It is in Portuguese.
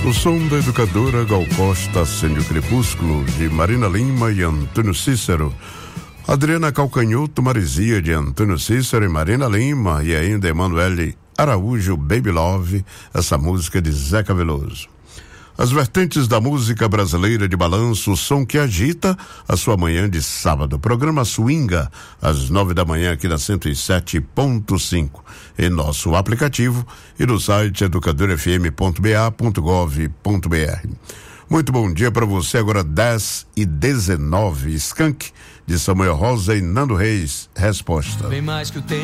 O som da educadora Gal Costa acende o crepúsculo, de Marina Lima e Antônio Cícero. Adriana Calcanhoto, Marizia, de Antônio Cícero e Marina Lima, e ainda Emanuele Araújo, Baby Love, essa música de Zeca Veloso. As vertentes da música brasileira de balanço, o som que agita a sua manhã de sábado. Programa Swinga, às 9 da manhã, aqui na 107.5. Em nosso aplicativo e no site educadorfm.ba.gov.br. Muito bom dia para você, agora 10h19. Skank, de Samuel Rosa e Nando Reis. Resposta. Bem mais que o tempo.